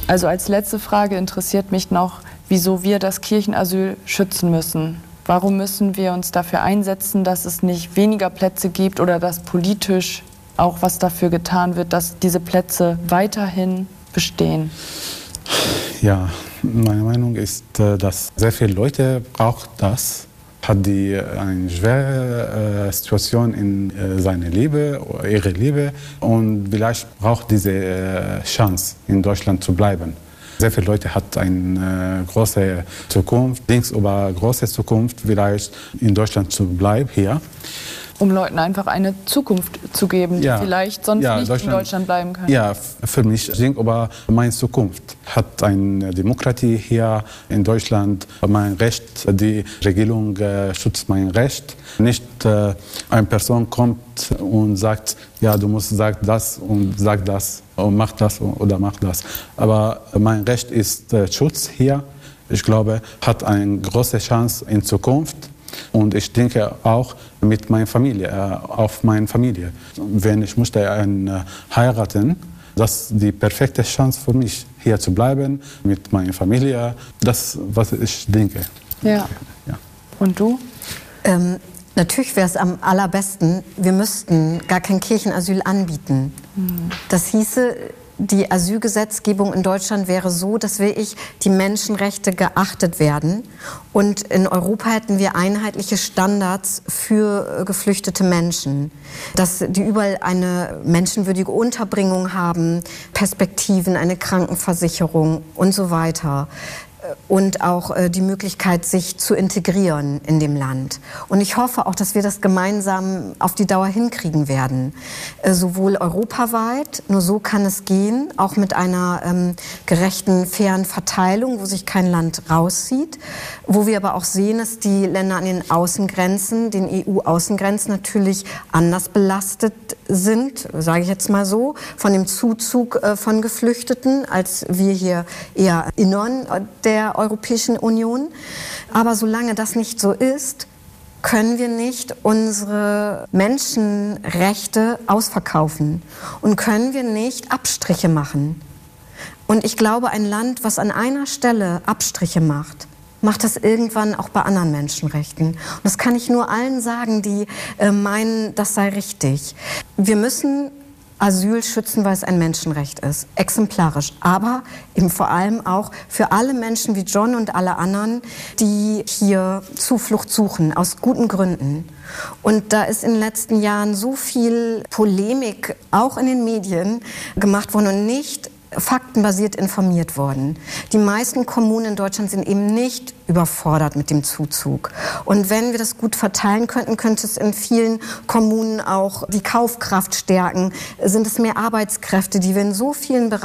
Also als letzte Frage interessiert mich noch, wieso wir das Kirchenasyl schützen müssen. Warum müssen wir uns dafür einsetzen, dass es nicht weniger Plätze gibt oder dass politisch auch was dafür getan wird, dass diese Plätze weiterhin bestehen? Ja, meine Meinung ist, dass sehr viele Leute brauchen das. Hat die eine schwere Situation in seiner Liebe, ihre Liebe und vielleicht braucht diese Chance, in Deutschland zu bleiben. Sehr viele Leute haben eine große Zukunft, über große Zukunft, vielleicht in Deutschland zu bleiben hier. Um Leuten einfach eine Zukunft zu geben, die vielleicht sonst nicht in Deutschland bleiben können. Ja, für mich denkt über meine Zukunft. Hat eine Demokratie hier in Deutschland mein Recht, die Regierung schützt mein Recht. Nicht eine Person kommt und sagt, ja, du musst sagen das und sag das und mach das oder mach das. Aber mein Recht ist Schutz hier. Ich glaube, hat eine große Chance in Zukunft. Und ich denke auch mit meiner Familie, auf meine Familie. Wenn ich möchte heiraten, das ist die perfekte Chance für mich, hier zu bleiben, mit meiner Familie. Das ist, was ich denke. Ja. Und du? Natürlich wäre es am allerbesten, wir müssten gar kein Kirchenasyl anbieten. Das hieße, die Asylgesetzgebung in Deutschland wäre so, dass wirklich die Menschenrechte geachtet werden. Und in Europa hätten wir einheitliche Standards für geflüchtete Menschen. Dass die überall eine menschenwürdige Unterbringung haben, Perspektiven, eine Krankenversicherung und so weiter. Und auch die Möglichkeit, sich zu integrieren in dem Land. Und ich hoffe auch, dass wir das gemeinsam auf die Dauer hinkriegen werden. Sowohl europaweit, nur so kann es gehen, auch mit einer gerechten, fairen Verteilung, wo sich kein Land rauszieht. Wo wir aber auch sehen, dass die Länder an den Außengrenzen, den EU-Außengrenzen natürlich anders belastet sind, sage ich jetzt mal so, von dem Zuzug von Geflüchteten, als wir hier eher innern der Europäischen Union. Aber solange das nicht so ist, können wir nicht unsere Menschenrechte ausverkaufen und können wir nicht Abstriche machen. Und ich glaube, ein Land, was an einer Stelle Abstriche macht das irgendwann auch bei anderen Menschenrechten. Und das kann ich nur allen sagen, die meinen, das sei richtig. Wir müssen Asyl schützen, weil es ein Menschenrecht ist, exemplarisch, aber eben vor allem auch für alle Menschen wie John und alle anderen, die hier Zuflucht suchen, aus guten Gründen. Und da ist in den letzten Jahren so viel Polemik, auch in den Medien, gemacht worden und nicht faktenbasiert informiert worden. Die meisten Kommunen in Deutschland sind eben nicht überfordert mit dem Zuzug. Und wenn wir das gut verteilen könnten, könnte es in vielen Kommunen auch die Kaufkraft stärken. Sind es mehr Arbeitskräfte, die wir in so vielen Bereichen